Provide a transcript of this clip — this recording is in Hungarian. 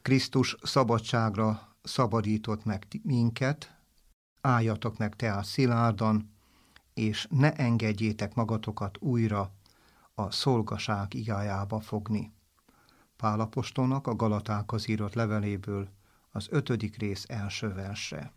Krisztus szabadságra szabadított meg minket, álljatok meg tehát szilárdan, és ne engedjétek magatokat újra a szolgaság igájába fogni. Pál apostolnak a Galatákhoz írott leveléből az 5. rész első verse.